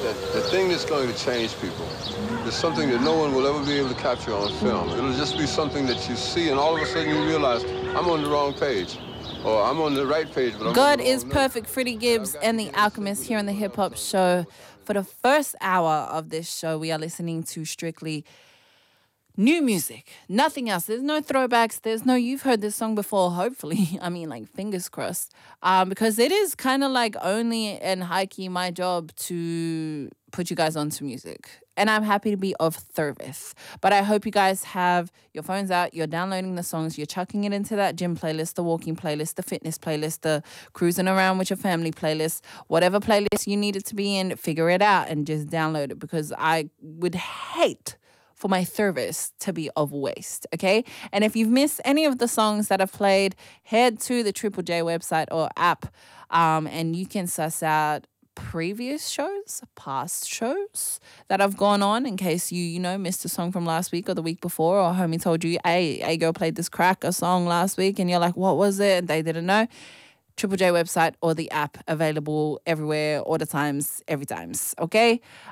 that the thing that's going to change people is something that no one will ever be able to capture on film. It'll just be something that you see, and all of a sudden you realize, I'm on the wrong page. Or I'm on the right page, but I'm on God the is wrong note. perfect. Freddie Gibbs and The Alchemist here on the Hip Hop Show. For the first hour of this show, we are listening to strictly new music, nothing else. There's no throwbacks. There's no, you've heard this song before, hopefully. I mean, like, fingers crossed. Because it is kind of like only and high key my job to put you guys onto music. And I'm happy to be of service. But I hope you guys have your phones out, you're downloading the songs, you're chucking it into that gym playlist, the walking playlist, the fitness playlist, the cruising around with your family playlist, whatever playlist you need it to be in, figure it out and just download it, because I would hate for my service to be of waste, okay? And if you've missed any of the songs that I've played, head to the Triple J website or app, and you can suss out previous shows, past shows that have gone on, in case you missed a song from last week or the week before, or homie told you, hey, girl played this cracker song last week, and you're like, what was it? And they didn't know. Triple J website or the app, available everywhere, all the times, every times, okay?